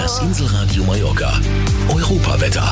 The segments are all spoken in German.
Das Inselradio Mallorca. Europawetter.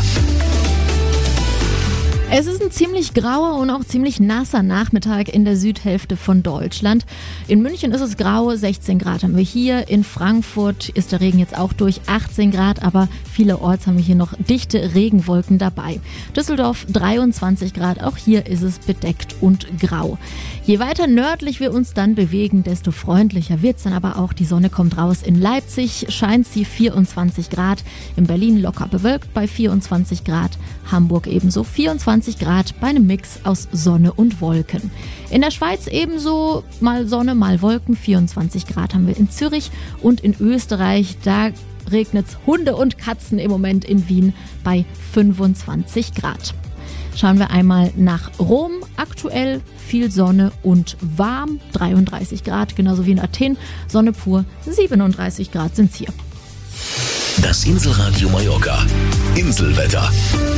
Es ist ein ziemlich grauer und auch ziemlich nasser Nachmittag in der Südhälfte von Deutschland. In München ist es grau, 16 Grad haben wir hier. In Frankfurt ist der Regen jetzt auch durch, 18 Grad, aber vielerorts haben wir hier noch dichte Regenwolken dabei. Düsseldorf 23 Grad, auch hier ist es bedeckt und grau. Je weiter nördlich wir uns dann bewegen, desto freundlicher wird's dann aber auch. Die Sonne kommt raus. In Leipzig scheint sie 24 Grad, in Berlin locker bewölkt bei 24 Grad, Hamburg ebenso 24 Grad bei einem Mix aus Sonne und Wolken. In der Schweiz ebenso mal Sonne, mal Wolken, 24 Grad haben wir in Zürich und in Österreich, da regnet's Hunde und Katzen im Moment in Wien bei 25 Grad. Schauen wir einmal nach Rom. Aktuell viel Sonne und warm, 33 Grad, genauso wie in Athen. Sonne pur, 37 Grad sind's hier. Das Inselradio Mallorca. Inselwetter.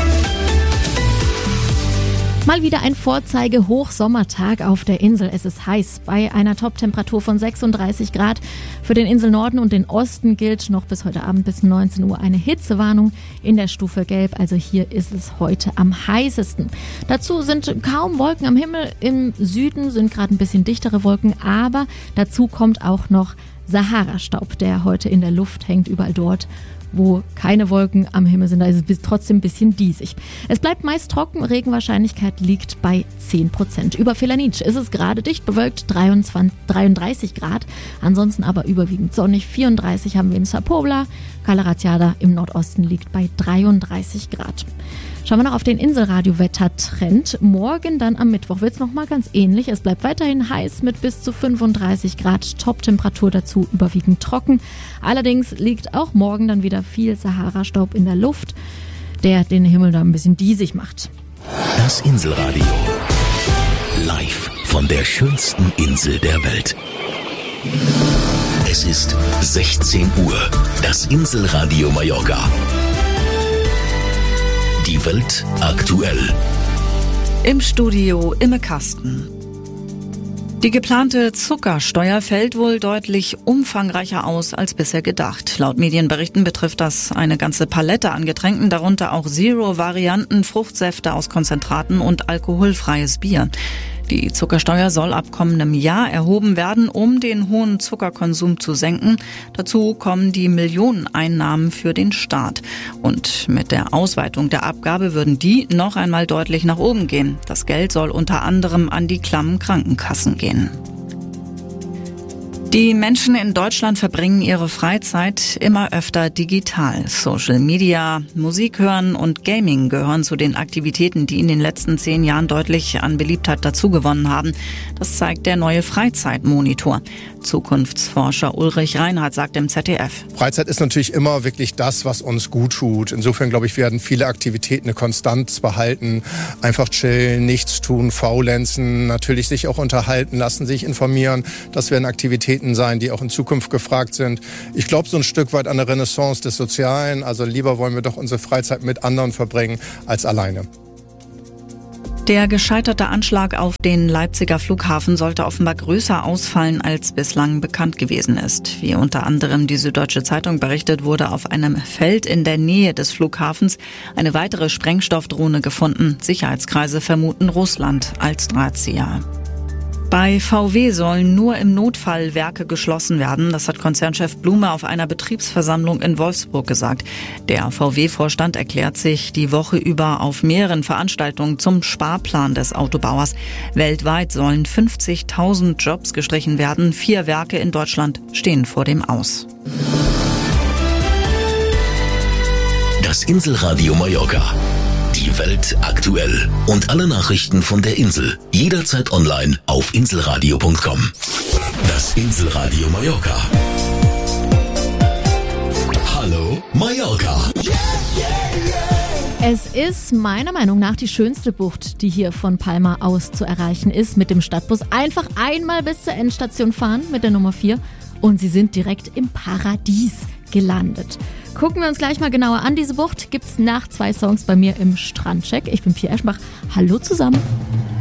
Mal wieder ein Vorzeige-Hochsommertag auf der Insel. Es ist heiß bei einer Toptemperatur von 36 Grad. Für den Inselnorden und den Osten gilt noch bis heute Abend bis 19 Uhr eine Hitzewarnung in der Stufe Gelb. Also hier ist es heute am heißesten. Dazu sind kaum Wolken am Himmel. Im Süden sind gerade ein bisschen dichtere Wolken, aber dazu kommt auch noch Sahara-Staub, der heute in der Luft hängt, überall dort, wo keine Wolken am Himmel sind. Da ist es trotzdem ein bisschen diesig. Es bleibt meist trocken, Regenwahrscheinlichkeit liegt bei 10%. Über Felanitsch ist es gerade dicht bewölkt, 33 Grad. Ansonsten aber überwiegend sonnig, 34 haben wir in Sa Pobla. Cala Ratjada im Nordosten liegt bei 33 Grad. Schauen wir noch auf den Inselradio-Wettertrend. Morgen dann am Mittwoch wird es nochmal ganz ähnlich. Es bleibt weiterhin heiß mit bis zu 35 Grad. Top-Temperatur dazu überwiegend trocken. Allerdings liegt auch morgen dann wieder viel Sahara-Staub in der Luft, der den Himmel da ein bisschen diesig macht. Das Inselradio. Live von der schönsten Insel der Welt. Es ist 16 Uhr. Das Inselradio Mallorca. Die Welt aktuell. Im Studio Imme Kasten. Die geplante Zuckersteuer fällt wohl deutlich umfangreicher aus als bisher gedacht. Laut Medienberichten betrifft das eine ganze Palette an Getränken, darunter auch Zero-Varianten, Fruchtsäfte aus Konzentraten und alkoholfreies Bier. Die Zuckersteuer soll ab kommendem Jahr erhoben werden, um den hohen Zuckerkonsum zu senken. Dazu kommen die Millioneneinnahmen für den Staat. Und mit der Ausweitung der Abgabe würden die noch einmal deutlich nach oben gehen. Das Geld soll unter anderem an die klammen Krankenkassen gehen. Die Menschen in Deutschland verbringen ihre Freizeit immer öfter digital. Social Media, Musik hören und Gaming gehören zu den Aktivitäten, die in den letzten 10 Jahren deutlich an Beliebtheit dazugewonnen haben. Das zeigt der neue Freizeitmonitor. Zukunftsforscher Ulrich Reinhardt sagt im ZDF. Freizeit ist natürlich immer wirklich das, was uns gut tut. Insofern, glaube ich, werden viele Aktivitäten eine Konstanz behalten. Einfach chillen, nichts tun, faulenzen, natürlich sich auch unterhalten lassen, sich informieren. Das werden Aktivitäten sein, die auch in Zukunft gefragt sind. Ich glaube so ein Stück weit an der Renaissance des Sozialen. Also lieber wollen wir doch unsere Freizeit mit anderen verbringen als alleine. Der gescheiterte Anschlag auf den Leipziger Flughafen sollte offenbar größer ausfallen, als bislang bekannt gewesen ist. Wie unter anderem die Süddeutsche Zeitung berichtet, wurde auf einem Feld in der Nähe des Flughafens eine weitere Sprengstoffdrohne gefunden. Sicherheitskreise vermuten Russland als Drahtzieher. Bei VW sollen nur im Notfall Werke geschlossen werden. Das hat Konzernchef Blume auf einer Betriebsversammlung in Wolfsburg gesagt. Der VW-Vorstand erklärt sich die Woche über auf mehreren Veranstaltungen zum Sparplan des Autobauers. Weltweit sollen 50.000 Jobs gestrichen werden. 4 Werke in Deutschland stehen vor dem Aus. Das Inselradio Mallorca. Die Welt aktuell. Und alle Nachrichten von der Insel. Jederzeit online auf inselradio.com. Das Inselradio Mallorca. Hallo Mallorca. Es ist meiner Meinung nach die schönste Bucht, die hier von Palma aus zu erreichen ist. Mit dem Stadtbus einfach einmal bis zur Endstation fahren mit der Nummer 4 und Sie sind direkt im Paradies gelandet. Gucken wir uns gleich mal genauer an. Diese Bucht gibt's nach 2 Songs bei mir im Strandcheck. Ich bin Pia Eschbach. Hallo zusammen.